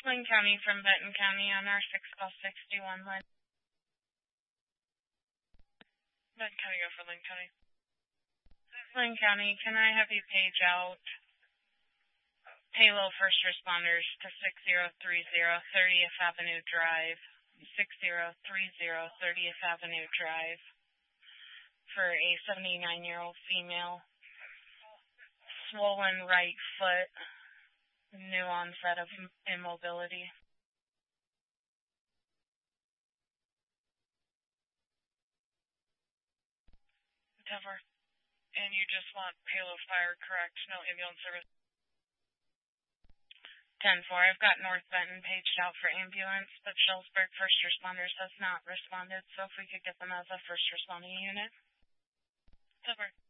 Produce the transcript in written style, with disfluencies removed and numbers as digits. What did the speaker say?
Lynn County from Benton County on our 6 call 61 line. Benton County, go for Lynn County. Lynn County, can I have you page out Halo First Responders to 6030 30th Avenue Drive, 6030 30th Avenue Drive for a 79-year-old female, swollen right foot, new onset of immobility. Denver. And you just want Halo Fire, correct? No ambulance service? 10-4. I've got North Benton paged out for ambulance, but Schellsburg First Responders has not responded, so if we could get them as a first responding unit. Denver.